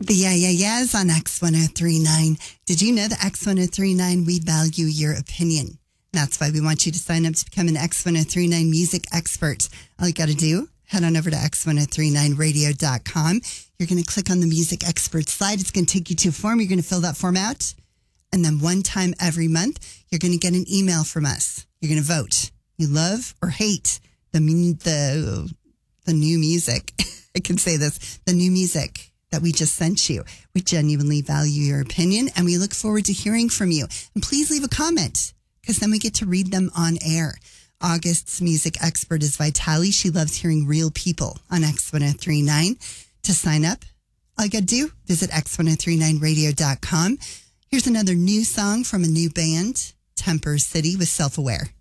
The Yeahs on X1039. Did you know that X1039, we value your opinion? That's why we want you to sign up to become an X1039 music expert. All you got to do, head on over to X1039radio.com. You're going to click on the music expert slide. It's going to take you to a form. You're going to fill that form out. And then one time every month, you're going to get an email from us. You're going to vote. You love or hate the new music. I can say this, the new music that we just sent you. We genuinely value your opinion and we look forward to hearing from you. And please leave a comment because then we get to read them on air. August's music expert is Vitali. She loves hearing real people on X1039. To sign up, all you got to do, visit X1039radio.com. Here's another new song from a new band, Temper City with Self-Aware.